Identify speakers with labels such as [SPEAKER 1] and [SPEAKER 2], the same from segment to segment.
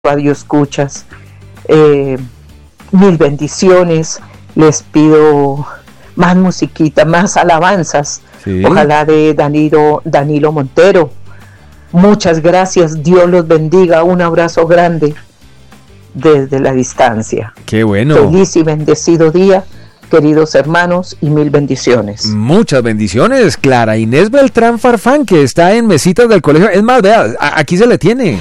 [SPEAKER 1] radioescuchas. Mil bendiciones. Les pido más musiquita, más alabanzas.
[SPEAKER 2] Sí.
[SPEAKER 1] Ojalá de Danilo Montero. Muchas gracias. Dios los bendiga. Un abrazo grande desde la distancia.
[SPEAKER 2] Qué bueno.
[SPEAKER 1] Feliz y bendecido día, queridos hermanos, y mil bendiciones.
[SPEAKER 2] Muchas bendiciones, Clara Inés Beltrán Farfán, que está en mesitas del colegio. Es más, vea, aquí se le tiene.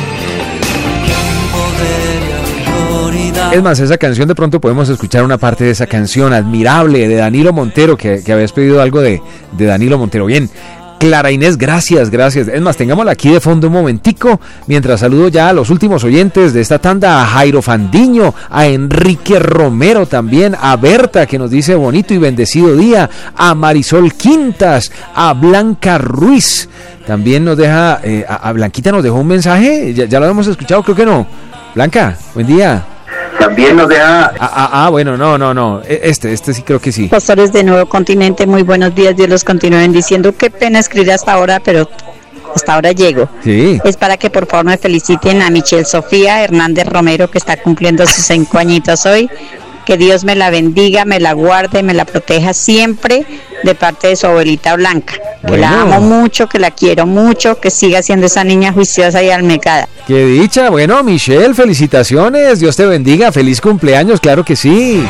[SPEAKER 2] Es más, esa canción de pronto podemos escuchar una parte de esa canción admirable de Danilo Montero, que habías pedido algo de Danilo Montero. Bien, Clara Inés, gracias. Es más, tengámosla aquí de fondo un momentico, mientras saludo ya a los últimos oyentes de esta tanda, a Jairo Fandiño, a Enrique Romero también, a Berta, que nos dice bonito y bendecido día, a Marisol Quintas, a Blanca Ruiz, también nos deja, a Blanquita nos dejó un mensaje, ya lo hemos escuchado, creo que no. Blanca, buen día.
[SPEAKER 3] También nos deja...
[SPEAKER 2] Bueno, no, este sí creo que sí.
[SPEAKER 4] Pastores de Nuevo Continente, muy buenos días, Dios los continúe bendiciendo. Qué pena escribir hasta ahora, pero hasta ahora llego.
[SPEAKER 2] Sí.
[SPEAKER 4] Es para que por favor me feliciten a Michelle Sofía Hernández Romero, que está cumpliendo sus 5 añitos hoy. Que Dios me la bendiga, me la guarde, me la proteja siempre de parte de su abuelita Blanca. Que la amo mucho, que la quiero mucho, que siga siendo esa niña juiciosa y almecada.
[SPEAKER 2] ¡Qué dicha! Bueno, Michelle, felicitaciones, Dios te bendiga, feliz cumpleaños, claro que sí.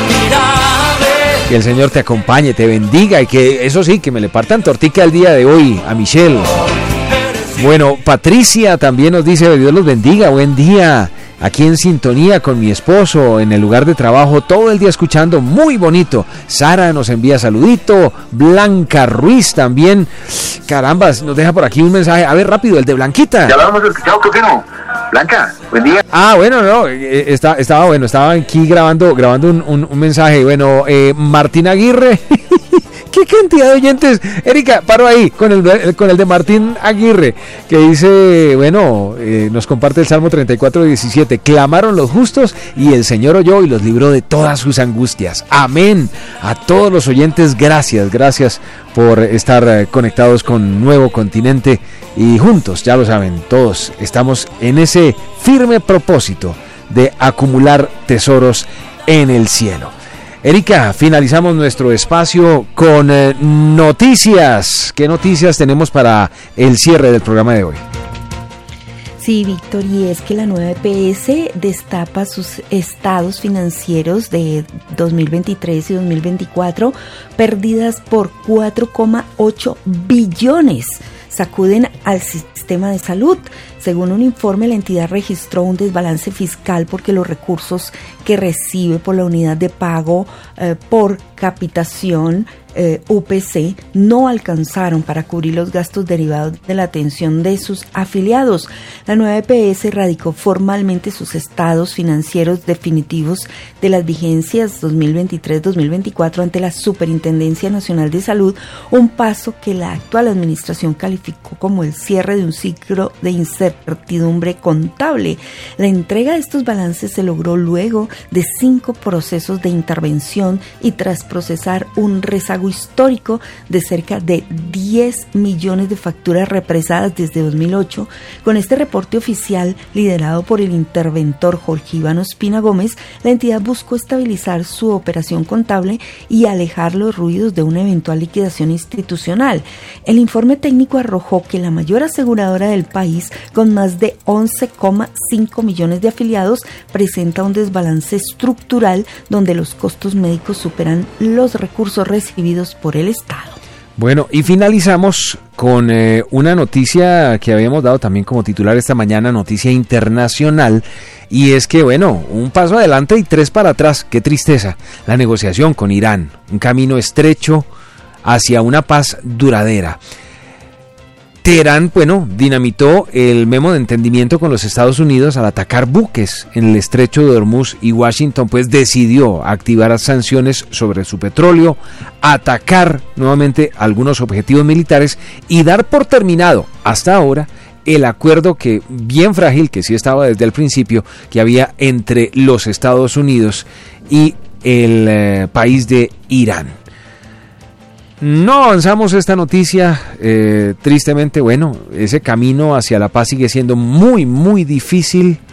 [SPEAKER 2] Que el Señor te acompañe, te bendiga y que, eso sí, que me le partan tortica el día de hoy a Michelle. Bueno, Patricia también nos dice, Dios los bendiga, buen día. Aquí en sintonía con mi esposo en el lugar de trabajo, todo el día escuchando, muy bonito. Sara nos envía saludito, Blanca Ruiz también, carambas, nos deja por aquí un mensaje, a ver rápido, el de Blanquita.
[SPEAKER 3] Ya lo hemos escuchado, creo que no. Blanca, buen día.
[SPEAKER 2] Bueno, no, estaba aquí grabando un mensaje, bueno, Martín Aguirre. ¿Qué cantidad de oyentes? Erika, paro ahí con el de Martín Aguirre, que dice, bueno, nos comparte el Salmo 34:17. Clamaron los justos y el Señor oyó y los libró de todas sus angustias. Amén. A todos los oyentes, gracias por estar conectados con Nuevo Continente y juntos, ya lo saben, todos estamos en ese firme propósito de acumular tesoros en el cielo. Erika, finalizamos nuestro espacio con noticias. ¿Qué noticias tenemos para el cierre del programa de hoy?
[SPEAKER 5] Sí, Víctor, y es que la nueva EPS destapa sus estados financieros de 2023 y 2024, pérdidas por 4,8 billones. Sacuden al sistema de salud. Según un informe, la entidad registró un desbalance fiscal porque los recursos que recibe por la unidad de pago por capitación UPC no alcanzaron para cubrir los gastos derivados de la atención de sus afiliados. La nueva EPS radicó formalmente sus estados financieros definitivos de las vigencias 2023-2024 ante la Superintendencia Nacional de Salud, un paso que la actual administración calificó como el cierre de un ciclo de incertidumbre contable. La entrega de estos balances se logró luego de 5 procesos de intervención y tras procesar un rezago histórico de cerca de 10 millones de facturas represadas desde 2008. Con este reporte oficial liderado por el interventor Jorge Iván Ospina Gómez, la entidad buscó estabilizar su operación contable y alejar los ruidos de una eventual liquidación institucional. El informe técnico arrojó que la mayor aseguradora del país, con más de 11,5 millones de afiliados, presenta un desbalance estructural donde los costos médicos superan los recursos recibidos por el Estado.
[SPEAKER 2] Bueno, y finalizamos con una noticia que habíamos dado también como titular esta mañana, noticia internacional, y es que, bueno, un paso adelante y 3 para atrás. Qué tristeza. La negociación con Irán, un camino estrecho hacia una paz duradera. Teherán, dinamitó el memo de entendimiento con los Estados Unidos al atacar buques en el estrecho de Hormuz, y Washington decidió activar sanciones sobre su petróleo, atacar nuevamente algunos objetivos militares y dar por terminado hasta ahora el acuerdo que bien frágil, que sí estaba desde el principio, que había entre los Estados Unidos y el país de Irán. No avanzamos esta noticia, tristemente, ese camino hacia la paz sigue siendo muy, muy difícil.